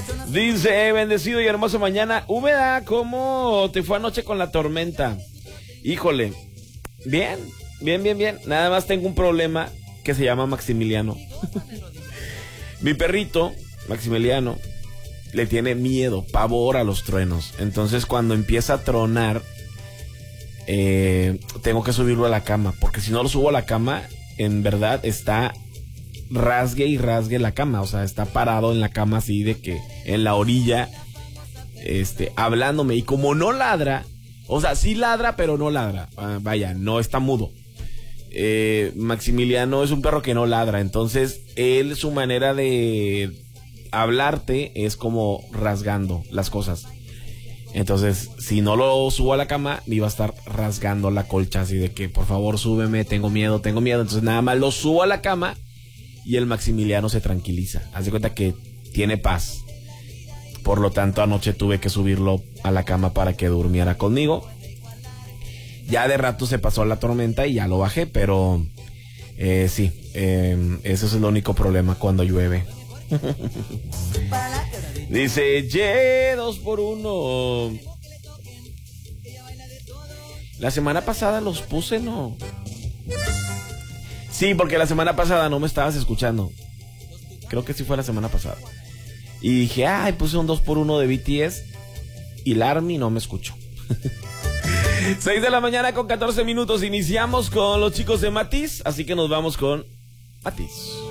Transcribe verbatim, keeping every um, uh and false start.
Dice, bendecido y hermoso mañana. Húmeda, ¿cómo te fue anoche con la tormenta? Híjole, bien, bien, bien, bien. Nada más tengo un problema que se llama Maximiliano. Mi perrito, Maximiliano, le tiene miedo, pavor a los truenos. Entonces cuando empieza a tronar, eh, tengo que subirlo a la cama. Porque si no lo subo a la cama, en verdad está rasgue y rasgue la cama. O sea, está parado en la cama así de que en la orilla, este, hablándome. Y como no ladra, o sea, sí ladra, pero no ladra. Ah, vaya, no está mudo. Eh, Maximiliano es un perro que no ladra. Entonces, él, su manera de hablarte es como rasgando las cosas. Entonces, si no lo subo a la cama, me iba a estar rasgando la colcha así de que, por favor, súbeme, tengo miedo, tengo miedo. Entonces, nada más lo subo a la cama y el Maximiliano se tranquiliza. Haz de cuenta que tiene paz. Por lo tanto, anoche tuve que subirlo a la cama para que durmiera conmigo. Ya de rato se pasó la tormenta y ya lo bajé, pero eh, sí, eh, ese es el único problema cuando llueve. Dice, ye, dos por uno. La semana pasada los puse, ¿no? Sí, porque la semana pasada no me estabas escuchando. Creo que sí fue la semana pasada. Y dije, ay, puse un dos por uno de B T S y la Army no me escuchó. seis de la mañana con catorce minutos. Iniciamos con los chicos de Matiz, así que nos vamos con Matiz.